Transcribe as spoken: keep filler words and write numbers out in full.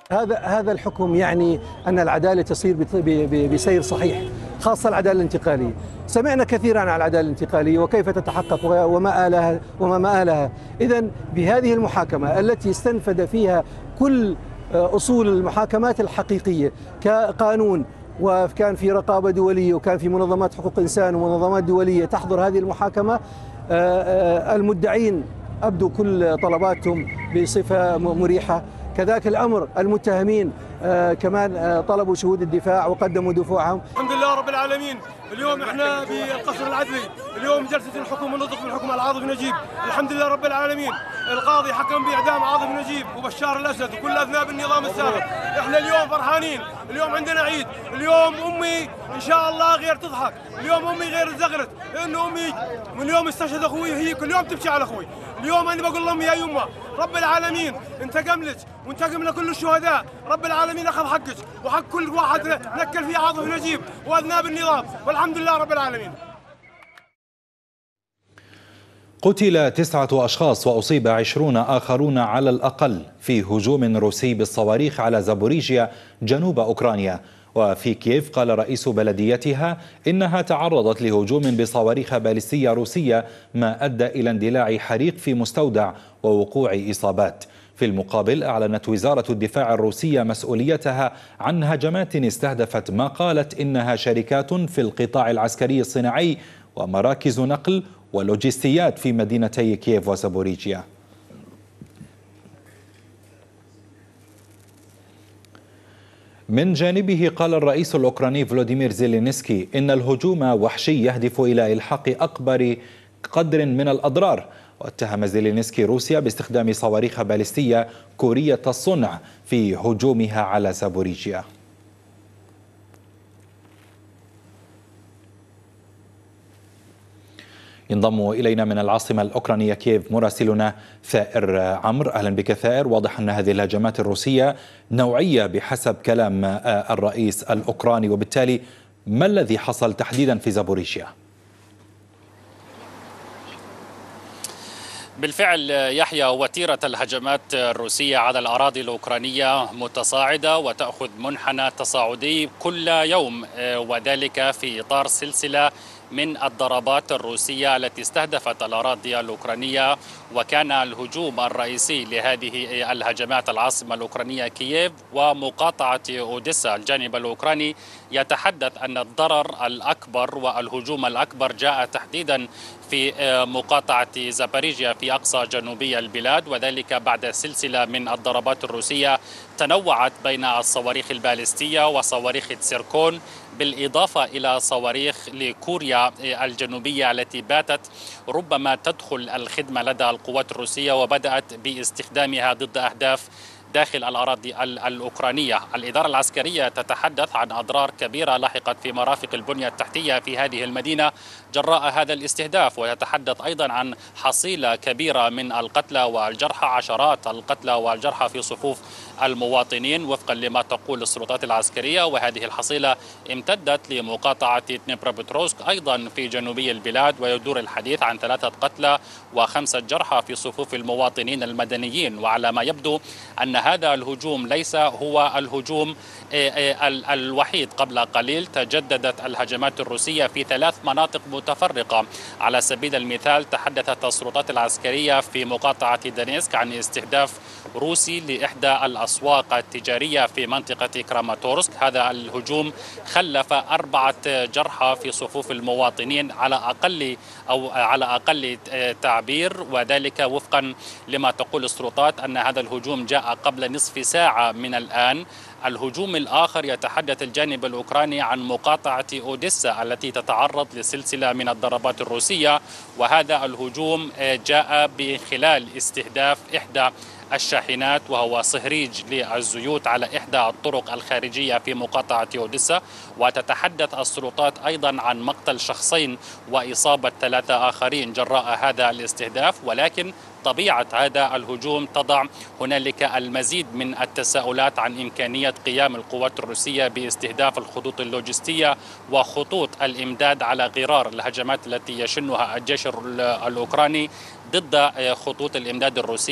هذا هذا الحكم يعني أن العدالة تصير بسير صحيح، خاصة العدالة الانتقالية. سمعنا كثيرا عن العدالة الانتقالية وكيف تتحقق وما آلها وما مآلها. إذن بهذه المحاكمة التي استنفد فيها كل أصول المحاكمات الحقيقية كقانون، وكان في رقابة دولية وكان في منظمات حقوق إنسان ومنظمات دولية تحضر هذه المحاكمة، المدعين أبدوا كل طلباتهم بصفة مريحة، كذلك الأمر المتهمين آه كمان آه طلبوا شهود الدفاع وقدموا دفوعهم. الحمد لله رب العالمين. اليوم احنا بالقصر العدلي، اليوم جلسة الحكم ونطق بالحكم على عاطف نجيب. الحمد لله رب العالمين. القاضي حكم بإعدام عاطف نجيب وبشار الأسد وكل أذناب النظام السابق. احنا اليوم فرحانين، اليوم عندنا عيد، اليوم أمي إن شاء الله غير تضحك، اليوم أمي غير زغرت، لأنه أمي من اليوم استشهد أخوي، هي كل يوم تبكي على أخوي. اليوم أنا بقول لأمي يا يمه رب العالمين انتقم لك وانتقم لكل الشهداء، رب العالمين أخذ حقك وحق كل واحد نكل فيه عاطف نجيب وأذناب النظام، والحمد لله رب العالمين. قتل تسعة أشخاص وأصيب عشرون آخرون على الأقل في هجوم روسي بالصواريخ على زابوريجيا جنوب أوكرانيا. وفي كييف قال رئيس بلديتها إنها تعرضت لهجوم بصواريخ باليستية روسية ما أدى إلى اندلاع حريق في مستودع ووقوع إصابات. في المقابل أعلنت وزارة الدفاع الروسية مسؤوليتها عن هجمات استهدفت ما قالت إنها شركات في القطاع العسكري الصناعي ومراكز نقل ولوجستيات في مدينتي كييف وزابوريجيا. من جانبه قال الرئيس الأوكراني فلوديمير زيلينسكي إن الهجوم وحشي يهدف إلى إلحاق أكبر قدر من الأضرار. واتهم زيلينسكي روسيا باستخدام صواريخ باليستية كورية الصنع في هجومها على زابوريجيا. ينضم إلينا من العاصمة الأوكرانية كييف مراسلنا ثائر عمرو. أهلا بك ثائر. واضح أن هذه الهجمات الروسية نوعية بحسب كلام الرئيس الأوكراني، وبالتالي ما الذي حصل تحديدا في زابوريجيا؟ بالفعل يحيى، وتيرة الهجمات الروسية على الأراضي الأوكرانية متصاعدة وتأخذ منحنى تصاعدي كل يوم، وذلك في إطار سلسلة من الضربات الروسية التي استهدفت الأراضي الأوكرانية. وكان الهجوم الرئيسي لهذه الهجمات العاصمة الأوكرانية كييف ومقاطعة أوديسا. الجانب الأوكراني يتحدث أن الضرر الأكبر والهجوم الأكبر جاء تحديدا في مقاطعة زابوريجيا في أقصى جنوبي البلاد، وذلك بعد سلسلة من الضربات الروسية تنوعت بين الصواريخ الباليستية وصواريخ تسيركون، بالإضافة إلى صواريخ لكوريا الجنوبية التي باتت ربما تدخل الخدمة لدى القوات الروسية وبدأت باستخدامها ضد أهداف داخل الأراضي الأوكرانية. الإدارة العسكرية تتحدث عن أضرار كبيرة لحقت في مرافق البنية التحتية في هذه المدينة جراء هذا الاستهداف، ويتحدث أيضا عن حصيلة كبيرة من القتلى والجرحى، عشرات القتلى والجرحى في صفوف المواطنين وفقا لما تقول السلطات العسكرية. وهذه الحصيلة امتدت لمقاطعة دنيبروبتروفسك أيضا في جنوبي البلاد، ويدور الحديث عن ثلاثة قتلى وخمسة جرحى في صفوف المواطنين المدنيين. وعلى ما يبدو أن هذا الهجوم ليس هو الهجوم الوحيد. قبل قليل تجددت الهجمات الروسية في ثلاث مناطق متفرقة. على سبيل المثال تحدثت السلطات العسكرية في مقاطعة دونيتسك عن استهداف روسي لإحدى الأسواق التجارية في منطقة كراماتورسك. هذا الهجوم خلف أربعة جرحى في صفوف المواطنين على أقل أو على أقل تعبير، وذلك وفقا لما تقول السلطات أن هذا الهجوم جاء قبل نصف ساعة من الآن. الهجوم الآخر يتحدث الجانب الأوكراني عن مقاطعة أوديسا التي تتعرض لسلسلة من الضربات الروسية، وهذا الهجوم جاء بخلال استهداف إحدى الشاحنات وهو صهريج للزيوت على إحدى الطرق الخارجية في مقاطعة أوديسا. وتتحدث السلطات أيضا عن مقتل شخصين وإصابة ثلاثة آخرين جراء هذا الاستهداف، ولكن طبيعة هذا الهجوم تضع هنالك المزيد من التساؤلات عن إمكانية قيام القوات الروسية باستهداف الخطوط اللوجستية وخطوط الإمداد على غرار الهجمات التي يشنها الجيش الأوكراني ضد خطوط الإمداد الروسية.